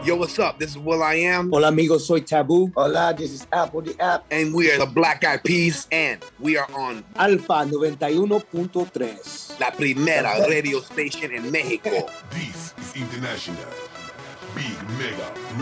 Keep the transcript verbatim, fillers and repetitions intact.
Yo, what's up? This is Will I Am. Hola amigos, soy Taboo. Hola, this is Apple the App. And we are the Black Eyed Peas. And we are on Alfa noventa y uno punto tres. La Primera Radio Station in Mexico. This is International Big Mega